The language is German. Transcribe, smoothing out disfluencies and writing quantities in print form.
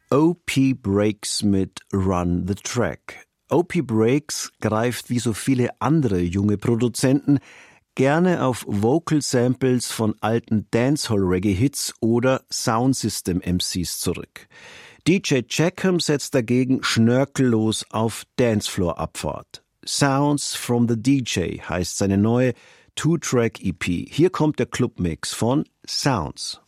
O.P. Breaks mit Run the Track. O.P. Breaks greift wie so viele andere junge Produzenten gerne auf Vocal-Samples von alten Dancehall-Reggae-Hits oder Soundsystem-MCs zurück. DJ Checkham setzt dagegen schnörkellos auf Dancefloor-Abfahrt. Sounds from the DJ heißt seine neue Two-Track-EP. Hier kommt der Clubmix von Sounds.